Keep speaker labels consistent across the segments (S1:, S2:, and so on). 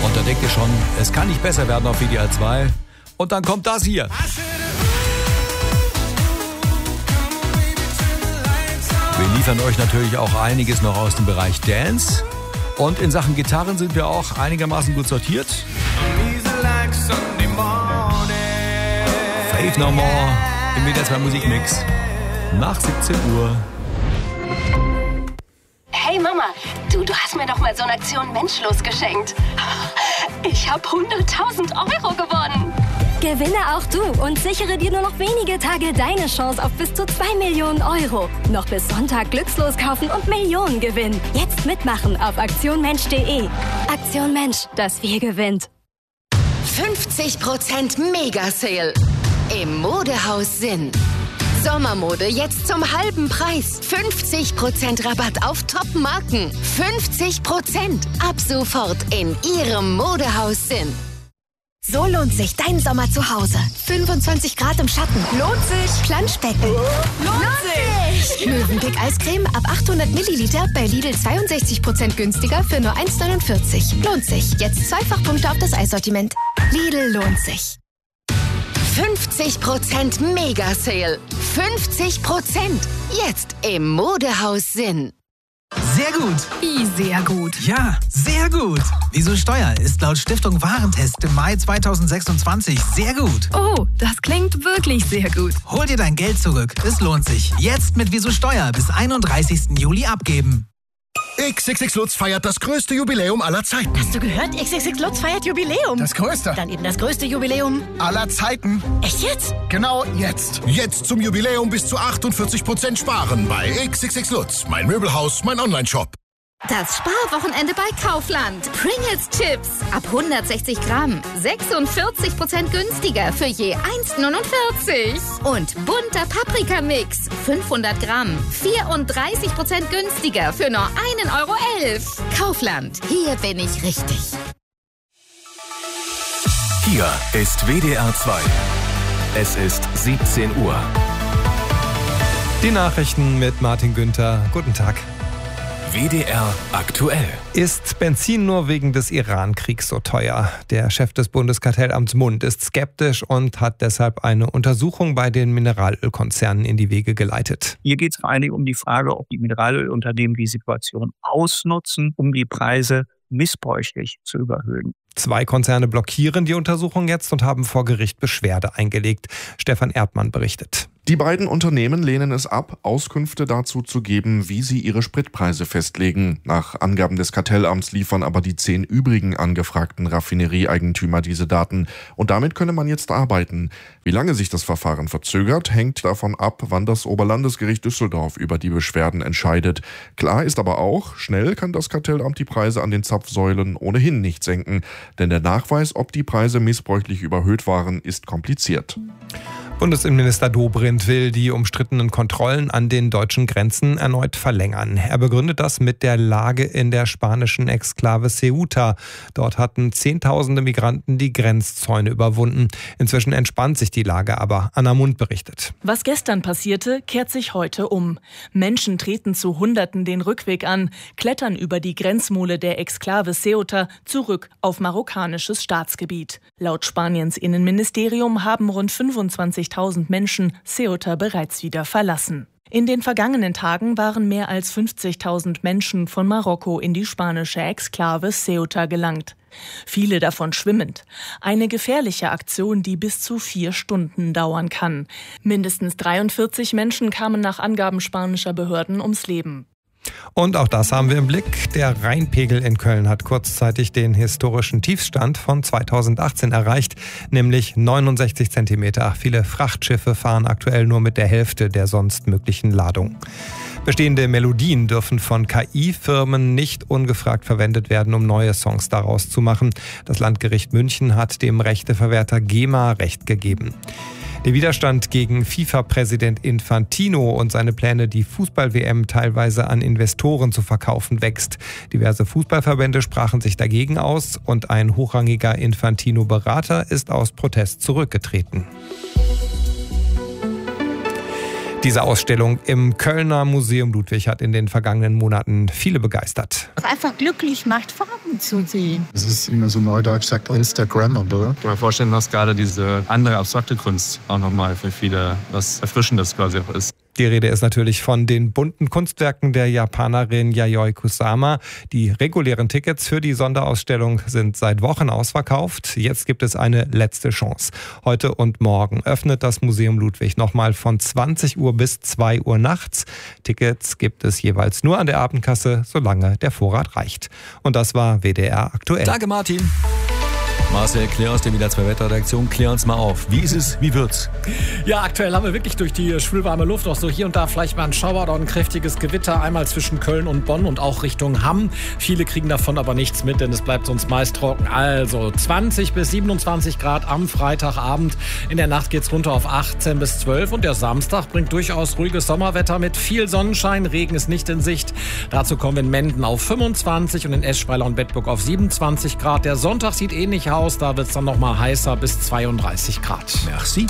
S1: Und da denkt ihr schon, es kann nicht besser werden auf WDR 2. Und dann kommt das hier. Wir liefern euch natürlich auch einiges noch aus dem Bereich Dance. Und in Sachen Gitarren sind wir auch einigermaßen gut sortiert. Faith No More im WDR 2 Musikmix nach 17 Uhr.
S2: Hey Mama, du hast mir doch mal so eine Aktion Menschlos geschenkt. Ich habe 100.000 € gewonnen.
S3: Gewinne auch du und sichere dir nur noch wenige Tage deine Chance auf bis zu 2 Millionen €. Noch bis Sonntag glückslos kaufen und Millionen gewinnen. Jetzt mitmachen auf aktionmensch.de. Aktion Mensch, das wir gewinnt.
S4: 50% Mega-Sale im Modehaus Sinn. Sommermode jetzt zum halben Preis. 50% Rabatt auf Top-Marken. 50% ab sofort in Ihrem Modehaus Sinn.
S5: So lohnt sich dein Sommer zu Hause. 25 Grad im Schatten. Lohnt sich. Planschbecken. Lohnt sich. Mövenpick Eiscreme ab 800 Milliliter bei Lidl 62% günstiger für nur 1,49. Lohnt sich. Jetzt Zweifachpunkte auf das Eissortiment. Lidl lohnt sich.
S4: 50% Mega-Sale. 50% jetzt im Modehaus Sinn.
S6: Sehr gut.
S5: Wie sehr gut?
S6: Ja, sehr gut. Wieso Steuer ist laut Stiftung Warentest im Mai 2026 sehr gut.
S5: Oh, das klingt wirklich sehr gut.
S6: Hol dir dein Geld zurück. Es lohnt sich. Jetzt mit Wieso Steuer bis 31. Juli abgeben.
S7: XXX Lutz feiert das größte Jubiläum aller Zeiten.
S5: Hast du gehört? XXX Lutz feiert Jubiläum.
S7: Das größte.
S5: Dann eben das größte Jubiläum
S7: Aller Zeiten.
S5: Echt jetzt?
S7: Genau jetzt. Jetzt zum Jubiläum bis zu 48% sparen bei XXX Lutz. Mein Möbelhaus, mein Onlineshop.
S8: Das Sparwochenende bei Kaufland. Pringles Chips ab 160 Gramm. 46% günstiger für je 1,49. Und bunter Paprikamix. 500 Gramm. 34% günstiger für nur 1,11 €. Kaufland. Hier bin ich richtig.
S9: Hier ist WDR 2. Es ist 17 Uhr.
S10: Die Nachrichten mit Martin Günther. Guten Tag.
S9: WDR aktuell.
S10: Ist Benzin nur wegen des Iran-Kriegs so teuer? Der Chef des Bundeskartellamts Mund ist skeptisch und hat deshalb eine Untersuchung bei den Mineralölkonzernen in die Wege geleitet.
S11: Hier geht es vor allen Dingen um die Frage, ob die Mineralölunternehmen die Situation ausnutzen, um die Preise missbräuchlich zu überhöhen.
S10: 2 Konzerne blockieren die Untersuchung jetzt und haben vor Gericht Beschwerde eingelegt. Stefan Erdmann berichtet.
S12: Die beiden Unternehmen lehnen es ab, Auskünfte dazu zu geben, wie sie ihre Spritpreise festlegen. Nach Angaben des Kartellamts liefern aber die 10 übrigen angefragten Raffinerieeigentümer diese Daten. Und damit könne man jetzt arbeiten. Wie lange sich das Verfahren verzögert, hängt davon ab, wann das Oberlandesgericht Düsseldorf über die Beschwerden entscheidet. Klar ist aber auch, schnell kann das Kartellamt die Preise an den Zapfsäulen ohnehin nicht senken. Denn der Nachweis, ob die Preise missbräuchlich überhöht waren, ist kompliziert.
S10: Bundesinnenminister Dobrindt will die umstrittenen Kontrollen an den deutschen Grenzen erneut verlängern. Er begründet das mit der Lage in der spanischen Exklave Ceuta. Dort hatten Zehntausende Migranten die Grenzzäune überwunden. Inzwischen entspannt sich die Lage aber. Anna Mund berichtet.
S13: Was gestern passierte, kehrt sich heute um. Menschen treten zu Hunderten den Rückweg an, klettern über die Grenzmole der Exklave Ceuta zurück auf marokkanisches Staatsgebiet. Laut Spaniens Innenministerium haben rund 25.000 Menschen Ceuta bereits wieder verlassen. In den vergangenen Tagen waren mehr als 50.000 Menschen von Marokko in die spanische Exklave Ceuta gelangt. Viele davon schwimmend. Eine gefährliche Aktion, die bis zu 4 Stunden dauern kann. Mindestens 43 Menschen kamen nach Angaben spanischer Behörden ums Leben.
S10: Und auch das haben wir im Blick. Der Rheinpegel in Köln hat kurzzeitig den historischen Tiefstand von 2018 erreicht, nämlich 69 Zentimeter. Viele Frachtschiffe fahren aktuell nur mit der Hälfte der sonst möglichen Ladung. Bestehende Melodien dürfen von KI-Firmen nicht ungefragt verwendet werden, um neue Songs daraus zu machen. Das Landgericht München hat dem Rechteverwerter GEMA Recht gegeben. Der Widerstand gegen FIFA-Präsident Infantino und seine Pläne, die Fußball-WM teilweise an Investoren zu verkaufen, wächst. Diverse Fußballverbände sprachen sich dagegen aus und ein hochrangiger Infantino-Berater ist aus Protest zurückgetreten. Diese Ausstellung im Kölner Museum Ludwig hat in den vergangenen Monaten viele begeistert.
S14: Was einfach glücklich macht, Farben zu sehen.
S15: Das ist immer so neudeutsch sagt Instagram, oder? Ich kann mir vorstellen, dass gerade diese andere abstrakte Kunst auch nochmal für viele was Erfrischendes quasi auch ist.
S10: Die Rede ist natürlich von den bunten Kunstwerken der Japanerin Yayoi Kusama. Die regulären Tickets für die Sonderausstellung sind seit Wochen ausverkauft. Jetzt gibt es eine letzte Chance. Heute und morgen öffnet das Museum Ludwig nochmal von 20 Uhr bis 2 Uhr nachts. Tickets gibt es jeweils nur an der Abendkasse, solange der Vorrat reicht. Und das war WDR aktuell.
S1: Danke, Martin. Marcel, klär aus der WDR 2 Wetterredaktion, klär uns mal auf. Wie ist es, wie wird's?
S16: Ja, aktuell haben wir wirklich durch die schwülwarme Luft auch so hier und da vielleicht mal ein Schauer oder ein kräftiges Gewitter, einmal zwischen Köln und Bonn und auch Richtung Hamm. Viele kriegen davon aber nichts mit, denn es bleibt sonst meist trocken. Also 20 bis 27 Grad am Freitagabend. In der Nacht geht's runter auf 18 bis 12 und der Samstag bringt durchaus ruhiges Sommerwetter mit viel Sonnenschein. Regen ist nicht in Sicht. Dazu kommen wir in Menden auf 25 und in Eschweiler und Bedburg auf 27 Grad. Der Sonntag sieht ähnlich aus. Da wird es dann noch mal heißer bis 32 Grad.
S1: Merci.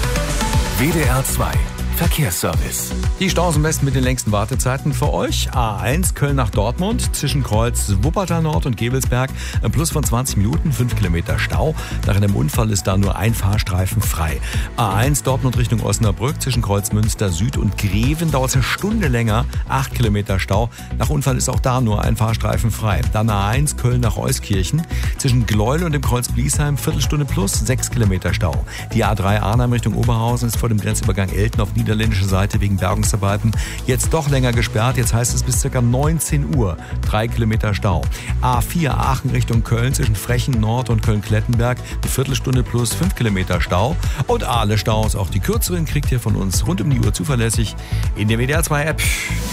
S9: WDR 2 Verkehrsservice.
S1: Die Staus am besten mit den längsten Wartezeiten für euch. A1 Köln nach Dortmund zwischen Kreuz Wuppertal Nord und Gebelsberg. Ein Plus von 20 Minuten, 5 Kilometer Stau. Nach einem Unfall ist da nur ein Fahrstreifen frei. A1 Dortmund Richtung Osnabrück zwischen Kreuz Münster Süd und Greven dauert es eine Stunde länger, 8 Kilometer Stau. Nach Unfall ist auch da nur ein Fahrstreifen frei. Dann A1 Köln nach Euskirchen zwischen Gleuel und dem Kreuz Bliesheim, Viertelstunde plus, 6 Kilometer Stau. Die A3 Arnhem Richtung Oberhausen ist vor dem Grenzübergang Elten auf niederländische Seite wegen Bergungsarbeiten jetzt doch länger gesperrt. Jetzt heißt es bis ca. 19 Uhr 3 Kilometer Stau. A4 Aachen Richtung Köln zwischen Frechen Nord und Köln-Klettenberg eine Viertelstunde plus 5 Kilometer Stau. Und alle Staus, auch die kürzeren, kriegt ihr von uns rund um die Uhr zuverlässig in der WDR 2 App.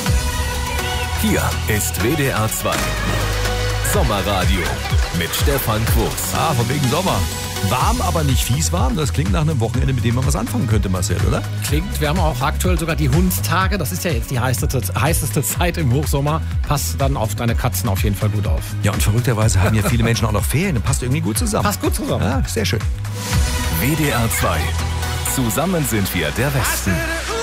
S9: Hier ist WDR 2 Sommerradio mit Stefan Quos.
S1: Von wegen Sommer. Warm, aber nicht fies warm. Das klingt nach einem Wochenende, mit dem man was anfangen könnte, Marcel, oder?
S16: Klingt, wir haben auch aktuell sogar die Hundstage. Das ist ja jetzt die heißeste Zeit im Hochsommer. Passt dann auf deine Katzen auf jeden Fall gut auf.
S1: Ja, und verrückterweise haben ja viele Menschen auch noch Ferien. Passt irgendwie gut zusammen.
S16: Passt gut zusammen.
S1: Ja, sehr schön.
S9: WDR 2. Zusammen sind wir der Westen.